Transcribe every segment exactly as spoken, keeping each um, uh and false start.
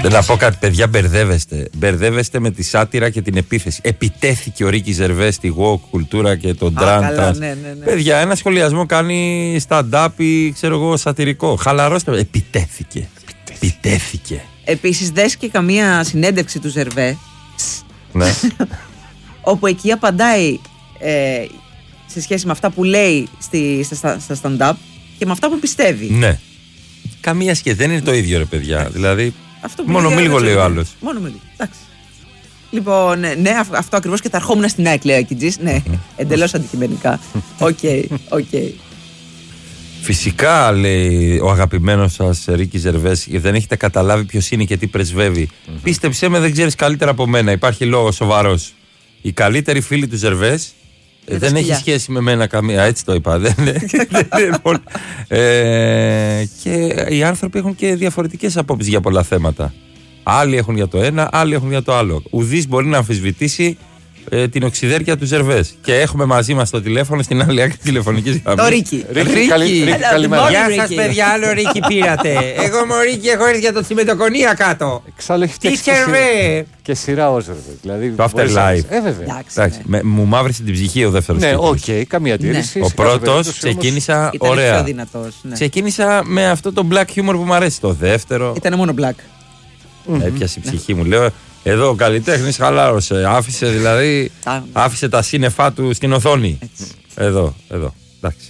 Δεν να πω κάτι, παιδιά, μπερδεύεστε. Μπερδεύεστε με τη σάτυρα και την επίθεση. Επιτέθηκε ο Ρίκι Ζερβές στη woke κουλτούρα και τον τραν. Ναι, ναι, ναι. Παιδιά, ένα σχολιασμό κάνει stand-up ή ξέρω εγώ σατυρικό. Χαλαρώστε. Επιτέθηκε. Επιτέθηκε. Επίσης, δες και καμία συνέντευξη του Ζερβέ. Ναι. Όπου εκεί απαντάει ε, σε σχέση με αυτά που λέει στη, στα, στα stand-up και με αυτά που πιστεύει. Ναι. Καμία σχέση. Δεν είναι το ίδιο, ρε παιδιά. Δηλαδή. Αυτό μόνο μη λίγο λέει ο άλλος. Μόνο μη λίγο. Εντάξει. Λοιπόν, ναι, αυτό ακριβώς και θα ερχόμουν στην ΑΕΚ, λέει ο Ακιτζής. Ναι, εντελώς αντικειμενικά. Οκ, οκ. Φυσικά, λέει ο αγαπημένος σας Ρίκι Ζερβές, δεν έχετε καταλάβει ποιος είναι και τι πρεσβεύει. Mm-hmm. Πίστεψέ με, δεν ξέρεις καλύτερα από μένα. Υπάρχει λόγος σοβαρός. Η καλύτερη φίλη του Ζερβές ε, δεν έχει σχέση με μένα καμία. Έτσι το είπα. Δεν, ε, και οι άνθρωποι έχουν και διαφορετικές απόψεις για πολλά θέματα. Άλλοι έχουν για το ένα, άλλοι έχουν για το άλλο. Ουδής μπορεί να αμφισβητήσει ε, την οξυδέρκεια του Ζερβές. Και έχουμε μαζί μας το τηλέφωνο στην άλλη άκρη τηλεφωνικής γραμμής. Το Ρίκι. Ρίκι, καλημέρα. Γεια σας, παιδιά, άλλο Ρίκι πήρατε. Εγώ είμαι ο Ρίκι, έχω έρθει για το τσιμεντοκονία κάτω. Εξάλλου έχει φτιάξει και σειρά ο Ζερβές. Το Afterlife. Ε, βέβαια. Μου μαύρισε την ψυχή ο δεύτερος. Ναι, οκ, καμία αντίρρηση. Ο πρώτος ξεκίνησα ωραία. Ξεκίνησα με αυτό το black humor που μου αρέσει. Το δεύτερο. Ήταν μόνο black. Έπιασε η ψυχή μου. Λέω, εδώ ο καλλιτέχνης χαλάρωσε. Άφησε δηλαδή. Άφησε τα σύννεφά του στην οθόνη. Εδώ, εδώ. Εντάξει.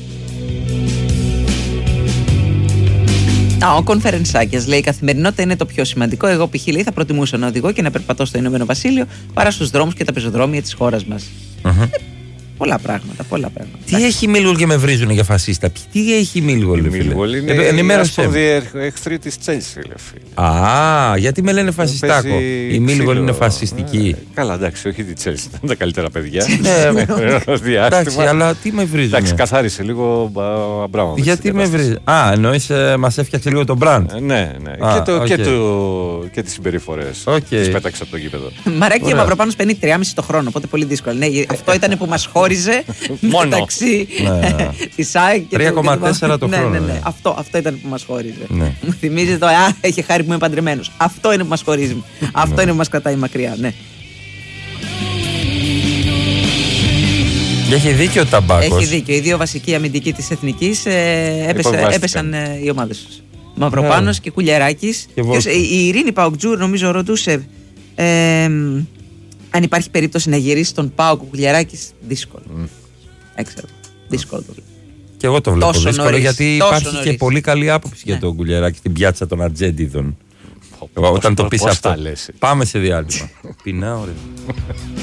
Α, ο Κονφερενσάκιας λέει: η καθημερινότητα είναι το πιο σημαντικό. Εγώ, π.χ. λέει, θα προτιμούσα να οδηγώ και να περπατώ στο Ηνωμένο Βασίλειο παρά στους δρόμους και τα πεζοδρόμια της χώρας μας. Uh-huh. Ε, πολλά πράγματα, πολλά πράγματα. Τι Εντάξει. έχει Μίλγολ και με βρίζουν για φασίστα. Τι έχει Μίλγολ, φίλε. Μίλγολ είναι ε, ενημέρωσε. εχθροί της Τσέλσι, φίλε. Α, γιατί με λένε φασιστάκο. Η Μίλγολ είναι φασιστική. Ε, καλά, εντάξει, όχι τη Τσέλσι. Ήταν τα καλύτερα παιδιά. Εντάξει, αλλά τι με βρίζουν. Εντάξει, καθάρισε λίγο Μπράουν. Γιατί με βρίζουν. Α, εννοείς μας έφτιαξε λίγο τον μπραντ. Ναι, ναι. Και τις συμπεριφορές. Τις πέταξε από το γήπεδο. Μαράκι και Μαυροπάνος παίρνει τρία κόμμα πέντε το χρόνο, οπότε πολύ δύσκολο. Αυτό ήταν που μας χώριζε μεταξύ της ΑΕΚ και τρία κόμμα τέσσερα το χρόνο. Ναι, ναι, ναι. Αυτό, αυτό ήταν που μας χώριζε. Μου θυμίζει το Α, έχει χάρη που είμαι παντρεμένος. Αυτό είναι που μας χωρίζει. Αυτό είναι που μας κρατάει μακριά, ναι. Έχει δίκιο ο Ταμπάκος. Έχει δίκιο. Οι δύο βασικοί αμυντικοί της Εθνικής έπεσαν οι ομάδες τους. Μαυροπάνος και Κουλιεράκης. Η Ειρήνη Παοκτζούρ νομίζω ρωτούσε αν υπάρχει περίπτωση να γυρίσει τον Πάοκ ο Κουλιεράκης. Δύσκολο. Έξερα. Δύσκολο το βλέπω. Και εγώ το βλέπω τόσο δύσκολο νωρίς, γιατί υπάρχει νωρίς. Και πολύ καλή άποψη ναι. για τον Κουλιεράκη στην πιάτσα των Ατζέντιδων. Όταν το πεις αυτό. Πάμε σε διάλειμμα. Πεινάω, ρε.